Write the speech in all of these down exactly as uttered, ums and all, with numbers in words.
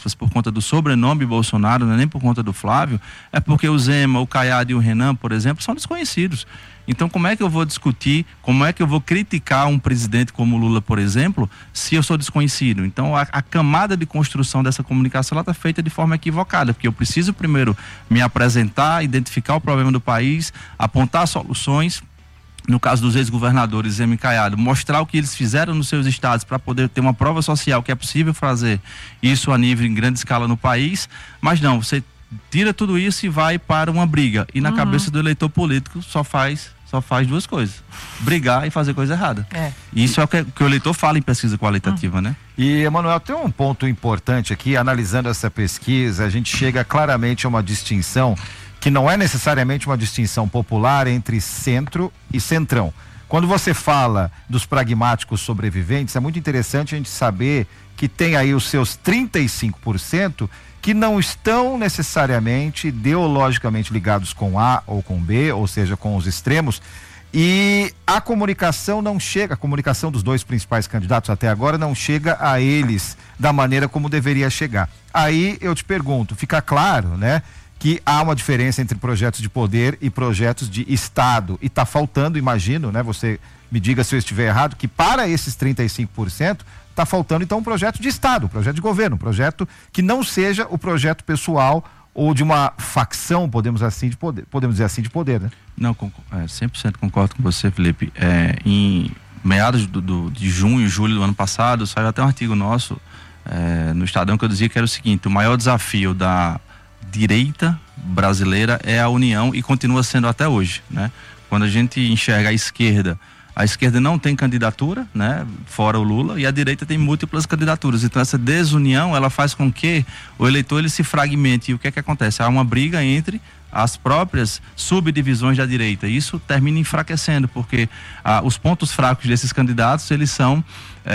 aspas, por conta do sobrenome Bolsonaro, não é nem por conta do Flávio, é porque o Zema, o Caiado e o Renan, por exemplo, são desconhecidos. Então, como é que eu vou discutir, como é que eu vou criticar um presidente como Lula, por exemplo, se eu sou desconhecido? Então, a, a camada de construção dessa comunicação, ela está feita de forma equivocada, porque eu preciso primeiro me apresentar, identificar o problema do país, apontar soluções. No caso dos ex-governadores Zema e Caiado, mostrar o que eles fizeram nos seus estados para poder ter uma prova social que é possível fazer isso a nível em grande escala no país, mas não, você tira tudo isso e vai para uma briga, e na uhum. cabeça do eleitor político só faz, só faz duas coisas, brigar e fazer coisa errada. É. Isso é o que, que o eleitor fala em pesquisa qualitativa, uhum. né? E, Emanuel, tem um ponto importante aqui, analisando essa pesquisa, a gente chega claramente a uma distinção que não é necessariamente uma distinção popular entre centro e centrão. Quando você fala dos pragmáticos sobreviventes, é muito interessante a gente saber que tem aí os seus trinta e cinco por cento que não estão necessariamente ideologicamente ligados com A ou com B, ou seja, com os extremos, e a comunicação não chega, a comunicação dos dois principais candidatos até agora não chega a eles da maneira como deveria chegar. Aí eu te pergunto, fica claro, né, que há uma diferença entre projetos de poder e projetos de Estado, e está faltando, imagino, né, você me diga se eu estiver errado, que para esses trinta e cinco por cento está faltando então um projeto de Estado, um projeto de governo, um projeto que não seja o projeto pessoal ou de uma facção, podemos assim de poder, podemos dizer assim, de poder, né? Não, é, cem por cento concordo com você, Felipe. É, em meados do, do, de junho, julho do ano passado, saiu até um artigo nosso é, no Estadão que eu dizia que era o seguinte: o maior desafio da direita brasileira é a união, e continua sendo até hoje, né? Quando a gente enxerga a esquerda, a esquerda não tem candidatura, né? Fora o Lula, e a direita tem múltiplas candidaturas. Então essa desunião, ela faz com que o eleitor ele se fragmente. E o que é que acontece? Há uma briga entre as próprias subdivisões da direita. Isso termina enfraquecendo, porque ah, os pontos fracos desses candidatos, eles são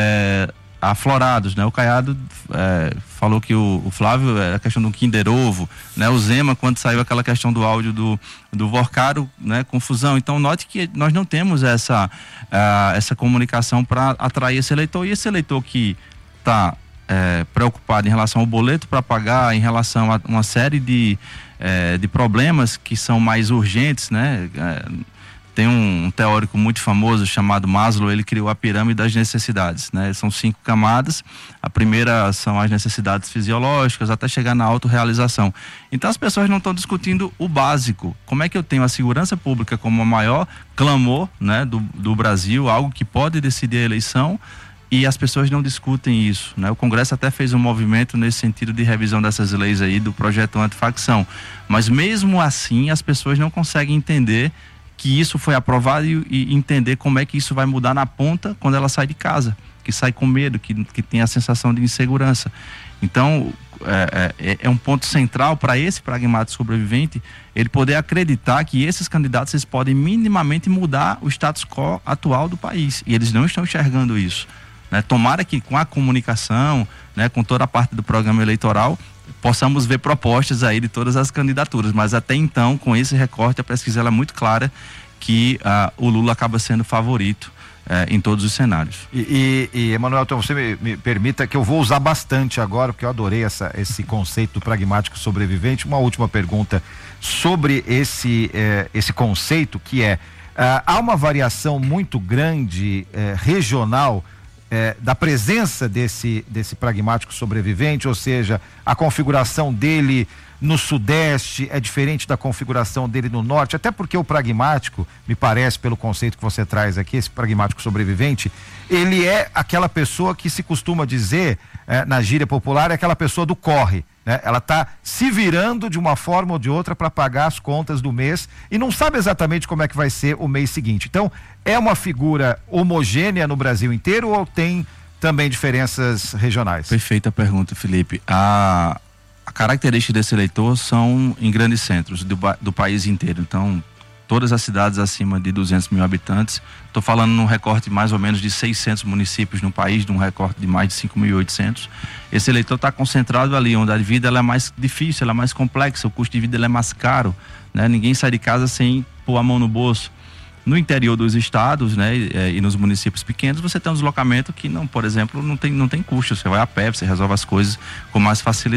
é, aflorados, né? O Caiado é, falou que o, o Flávio é a questão do Kinder Ovo, né? O Zema, quando saiu aquela questão do áudio do, do Vorcaro, né? Confusão. Então note que nós não temos essa, uh, essa comunicação para atrair esse eleitor, e esse eleitor que está é, preocupado em relação ao boleto para pagar, em relação a uma série de, é, de problemas que são mais urgentes, né? É, tem um, um teórico muito famoso chamado Maslow, ele criou a pirâmide das necessidades, né? São cinco camadas. A primeira são as necessidades fisiológicas, até chegar na autorrealização. Então as pessoas não estão discutindo o básico. Como é que eu tenho a segurança pública como o maior clamor, né, do, do Brasil, algo que pode decidir a eleição, e as pessoas não discutem isso, né? O Congresso até fez um movimento nesse sentido de revisão dessas leis aí, do projeto antifacção. Mas mesmo assim as pessoas não conseguem entender que isso foi aprovado e, e entender como é que isso vai mudar na ponta quando ela sai de casa, que sai com medo, que, que tem a sensação de insegurança. Então é, é, é um ponto central para esse pragmático sobrevivente, ele poder acreditar que esses candidatos eles podem minimamente mudar o status quo atual do país, e eles não estão enxergando isso, né? Tomara que com a comunicação, né, com toda a parte do programa eleitoral, possamos ver propostas aí de todas as candidaturas, mas até então, com esse recorte, a pesquisa ela é muito clara que uh, o Lula acaba sendo favorito uh, em todos os cenários. E, e, e Emanuel, então você me, me permita que eu vou usar bastante agora, porque eu adorei essa, esse conceito do pragmático sobrevivente. Uma última pergunta sobre esse, eh, esse conceito, que é, uh, há uma variação muito grande eh, regional É, da presença desse, desse pragmático sobrevivente, ou seja, a configuração dele no sudeste é diferente da configuração dele no norte, até porque o pragmático, me parece, pelo conceito que você traz aqui, esse pragmático sobrevivente, ele é aquela pessoa que se costuma dizer, é, na gíria popular, é aquela pessoa do corre, né? Ela está se virando de uma forma ou de outra para pagar as contas do mês e não sabe exatamente como é que vai ser o mês seguinte. Então, é uma figura homogênea no Brasil inteiro ou tem também diferenças regionais? Perfeita pergunta, Felipe. A, a característica desse eleitor são em grandes centros do, do país inteiro. Então, todas as cidades acima de duzentos mil habitantes, estou falando num recorte mais ou menos de seiscentos municípios no país, num recorte de mais de cinco mil e oitocentos. Esse eleitor está concentrado ali, onde a vida ela é mais difícil, ela é mais complexa, o custo de vida ela é mais caro, né? Ninguém sai de casa sem pôr a mão no bolso. No interior dos estados, né, e, e nos municípios pequenos, você tem um deslocamento que, não, por exemplo, não tem, não tem custo. Você vai a pé, você resolve as coisas com mais facilidade.